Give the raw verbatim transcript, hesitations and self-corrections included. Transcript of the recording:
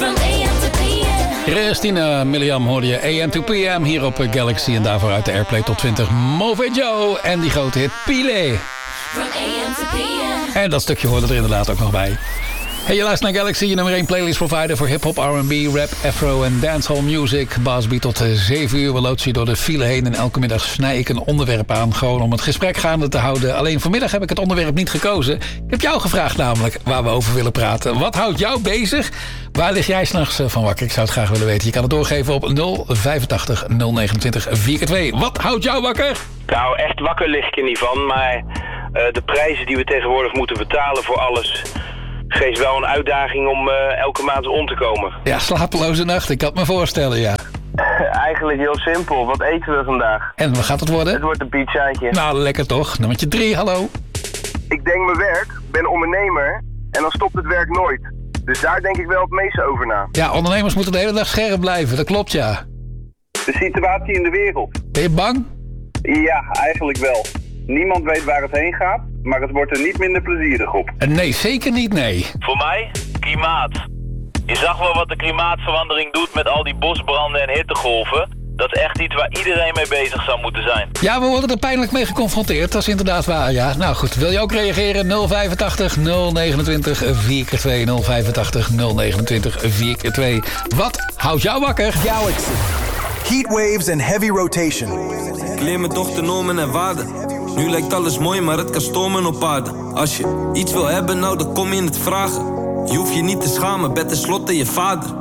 Christina Milian hoorde je A M to P M hier op Galaxy. En daarvoor uit de Airplay Top twintig Move Joe en die grote hit Pile. En dat stukje hoorde er inderdaad ook nog bij. Hey, je luistert naar Galaxy, je nummer één playlist provider voor hip-hop, R en B, rap, afro en dancehall music. Basby tot zeven uur. We loodsen je door de file heen en elke middag snij ik een onderwerp aan. Gewoon om het gesprek gaande te houden. Alleen vanmiddag heb ik het onderwerp niet gekozen. Ik heb jou gevraagd namelijk waar we over willen praten. Wat houdt jou bezig? Waar lig jij s'nachts van wakker? Ik zou het graag willen weten. Je kan het doorgeven op nul vijfentachtig nul negenentwintig vier keer twee. Wat houdt jou wakker? Nou, echt wakker lig ik er niet van. Maar uh, de prijzen die we tegenwoordig moeten betalen voor alles geeft wel een uitdaging om uh, elke maand om te komen. Ja, slapeloze nacht. Ik kan het me voorstellen, ja. Eigenlijk heel simpel. Wat eten we vandaag? En wat gaat het worden? Het wordt een pizzaatje. Nou, lekker toch. Nummertje drie, hallo. Ik denk mijn werk, ben ondernemer en dan stopt het werk nooit. Dus daar denk ik wel het meeste over na. Ja, ondernemers moeten de hele dag scherp blijven. Dat klopt, ja. De situatie in de wereld. Ben je bang? Ja, eigenlijk wel. Niemand weet waar het heen gaat, maar het wordt er niet minder plezierig op. Nee, zeker niet, nee. Voor mij, klimaat. Je zag wel wat de klimaatverandering doet met al die bosbranden en hittegolven. Dat is echt iets waar iedereen mee bezig zou moeten zijn. Ja, we worden er pijnlijk mee geconfronteerd. Dat is inderdaad waar, ja. Nou goed, wil je ook reageren? nul vijfentachtig nul negenentwintig vier keer twee. nul vijfentachtig nul negenentwintig vier keer twee. Wat houdt jou wakker? Galaxy. Heatwaves and heavy rotation. Ik leer mijn dochter normen en waarden. Nu lijkt alles mooi, maar het kan stormen op aarde. Als je iets wil hebben, nou dan kom je in het vragen. Je hoeft je niet te schamen, bed tenslotte je vader.